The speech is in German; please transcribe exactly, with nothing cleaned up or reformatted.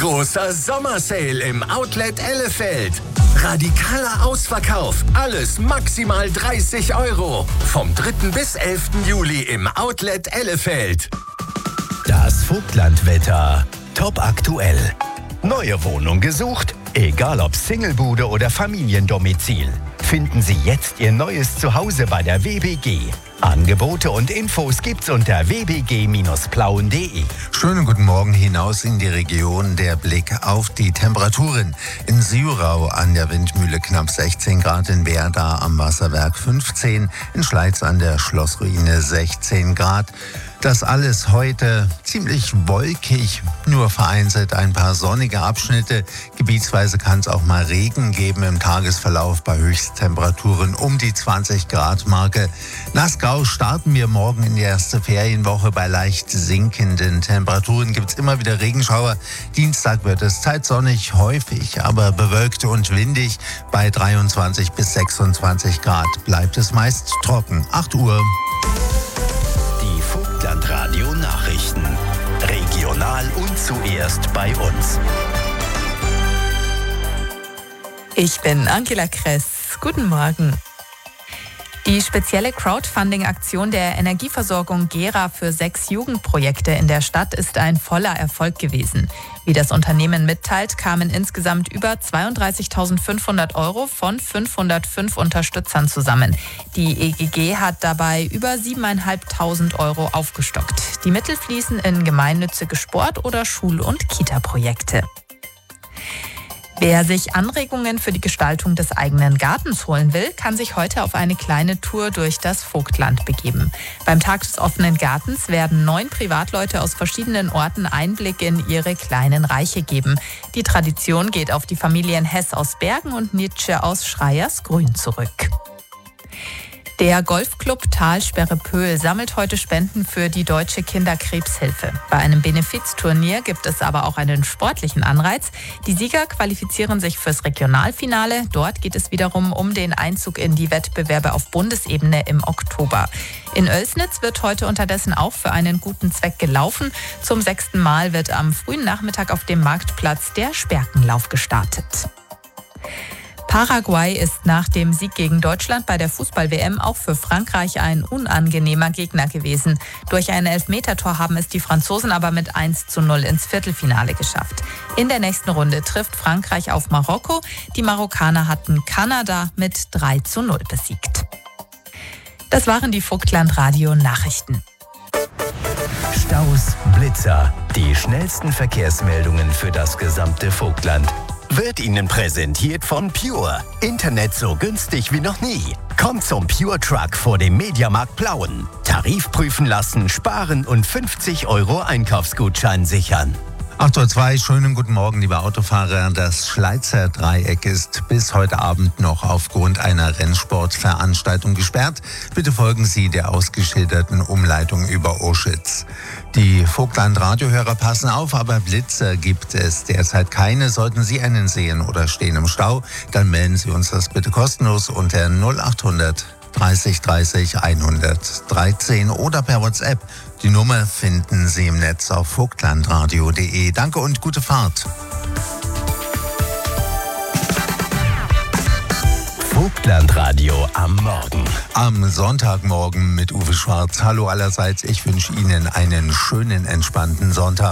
Großer Sommersale im Outlet Ellefeld. Radikaler Ausverkauf. Alles maximal dreißig Euro. Vom dritten bis elften Juli im Outlet Ellefeld. Das Vogtlandwetter. Top aktuell. Neue Wohnung gesucht? Egal ob Singlebude oder Familiendomizil. Finden Sie jetzt Ihr neues Zuhause bei der W B G. Angebote und Infos gibt's unter w b g Bindestrich plauen punkt de. Schönen guten Morgen hinaus in die Region. Der Blick auf die Temperaturen. In Syrau an der Windmühle knapp sechzehn Grad, in Werda am Wasserwerk fünfzehn, in Schleiz an der Schlossruine sechzehn Grad. Das alles heute ziemlich wolkig, nur vereinzelt ein paar sonnige Abschnitte. Gebietsweise kann es auch mal Regen geben im Tagesverlauf bei Höchsttemperaturen um die zwanzig Grad Marke. Nassgau starten wir morgen in die erste Ferienwoche. Bei leicht sinkenden Temperaturen gibt es immer wieder Regenschauer. Dienstag wird es zeitsonnig, häufig aber bewölkt und windig. Bei dreiundzwanzig bis sechsundzwanzig Grad bleibt es meist trocken. acht Uhr. Vogtlandradio Nachrichten. Regional und zuerst bei uns. Ich bin Angela Kress. Guten Morgen. Die spezielle Crowdfunding-Aktion der Energieversorgung Gera für sechs Jugendprojekte in der Stadt ist ein voller Erfolg gewesen. Wie das Unternehmen mitteilt, kamen insgesamt über zweiunddreißigtausendfünfhundert Euro von fünfhundertfünf Unterstützern zusammen. Die E G G hat dabei über siebentausendfünfhundert Euro aufgestockt. Die Mittel fließen in gemeinnützige Sport- oder Schul- und Kita-Projekte. Wer sich Anregungen für die Gestaltung des eigenen Gartens holen will, kann sich heute auf eine kleine Tour durch das Vogtland begeben. Beim Tag des offenen Gartens werden neun Privatleute aus verschiedenen Orten Einblick in ihre kleinen Reiche geben. Die Tradition geht auf die Familien Hess aus Bergen und Nitsche aus Schreiersgrün zurück. Der Golfclub Talsperre Pöhl sammelt heute Spenden für die Deutsche Kinderkrebshilfe. Bei einem Benefizturnier gibt es aber auch einen sportlichen Anreiz. Die Sieger qualifizieren sich fürs Regionalfinale. Dort geht es wiederum um den Einzug in die Wettbewerbe auf Bundesebene im Oktober. In Oelsnitz wird heute unterdessen auch für einen guten Zweck gelaufen. Zum sechsten Mal wird am frühen Nachmittag auf dem Marktplatz der Sperkenlauf gestartet. Paraguay ist nach dem Sieg gegen Deutschland bei der Fußball-W M auch für Frankreich ein unangenehmer Gegner gewesen. Durch ein Elfmetertor haben es die Franzosen aber mit eins zu null ins Viertelfinale geschafft. In der nächsten Runde trifft Frankreich auf Marokko. Die Marokkaner hatten Kanada mit drei zu null besiegt. Das waren die Vogtland-Radio-Nachrichten. Staus, Blitzer, die schnellsten Verkehrsmeldungen für das gesamte Vogtland. Wird Ihnen präsentiert von Pure. Internet so günstig wie noch nie. Kommt zum Pure Truck vor dem Mediamarkt Plauen. Tarif prüfen lassen, sparen und fünfzig Euro Einkaufsgutschein sichern. acht Uhr zwei, schönen guten Morgen, liebe Autofahrer. Das Schleizer Dreieck ist bis heute Abend noch aufgrund einer Rennsportveranstaltung gesperrt. Bitte folgen Sie der ausgeschilderten Umleitung über Oschitz. Die Vogtland-Radiohörer passen auf, aber Blitzer gibt es derzeit keine. Sollten Sie einen sehen oder stehen im Stau, dann melden Sie uns das bitte kostenlos unter null achthundert dreißig dreißig hundertdreizehn oder per WhatsApp. Die Nummer finden Sie im Netz auf vogtlandradio punkt de. Danke und gute Fahrt. Vogtlandradio am Morgen. Am Sonntagmorgen mit Uwe Schwarz. Hallo allerseits, ich wünsche Ihnen einen schönen, entspannten Sonntag.